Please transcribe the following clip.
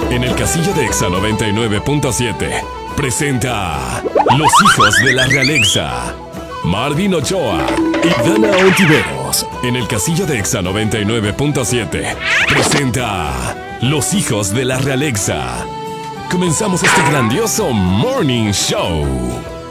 En el casillo de Exa 99.7 presenta Los hijos de la Realexa. Marvin Ochoa y Dana Ontiveros. En el casillo de Exa 99.7 presenta Los hijos de la Realexa. Comenzamos este grandioso Morning Show.